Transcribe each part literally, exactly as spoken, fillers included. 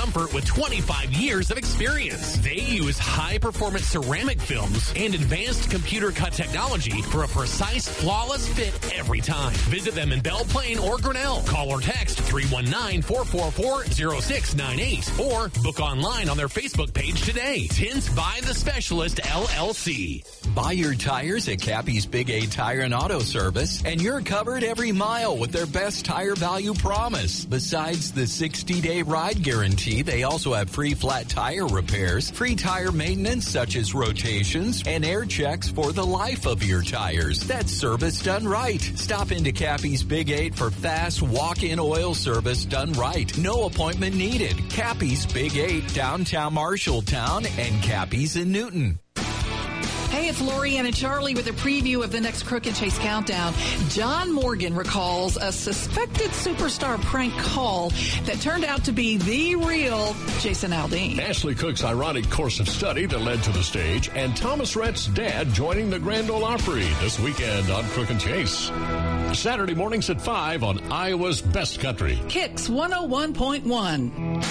comfort with twenty-five years of experience. They use high-performance ceramic films and advanced computer cut technology for a precise, flawless fit every time. Visit them in Belle Plaine or Grinnell. Call or text three one nine, four four four, zero six nine eight or book online on their Facebook page today. Tints by the Specialist, L L C. Buy your tires at Cappy's Big A Tire and Auto Service, and you're covered every mile with their best tire value promise. Besides the sixty-day ride guarantee, they also have free flat tire repairs, free tire maintenance such as rotations, and air checks for the life of your tires. That's service done right. Stop into Cappy's Big Eight for fast walk-in oil service done right. No appointment needed. Cappy's Big Eight, downtown Marshalltown, and Cappy's in Newton. Hey, it's Lori and Charlie with a preview of the next Crook and Chase Countdown. John Morgan recalls a suspected superstar prank call that turned out to be the real Jason Aldean. Ashley Cook's ironic course of study that led to the stage, and Thomas Rhett's dad joining the Grand Ole Opry this weekend on Crook and Chase. Saturday mornings at five on Iowa's Best Country. Kicks one oh one point one.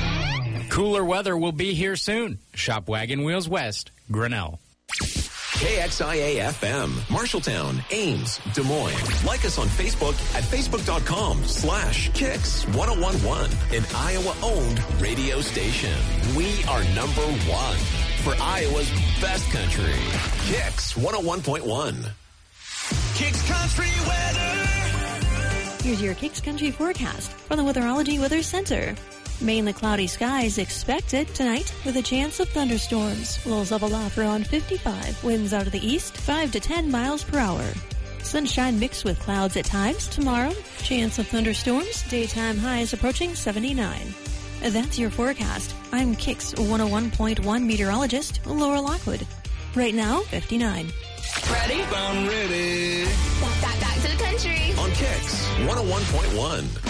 Cooler weather will be here soon. Shop Wagon Wheels West, Grinnell. K X I A F M, Marshalltown, Ames, Des Moines. Like us on Facebook at facebook.com slash Kicks ten eleven, an Iowa-owned radio station. We are number one for Iowa's best country. Kicks one oh one point one. Kicks Country Weather. Here's your Kicks Country forecast from the Weatherology Weather Center. Mainly cloudy skies expected tonight with a chance of thunderstorms. Lows level off around fifty-five. Winds out of the east, five to ten miles per hour. Sunshine mixed with clouds at times tomorrow. Chance of thunderstorms. Daytime highs approaching seventy-nine. That's your forecast. I'm Kicks one oh one point one meteorologist Laura Lockwood. Right now, fifty-nine. Ready? I'm ready. Back, back, back to the country. On Kicks one oh one point one.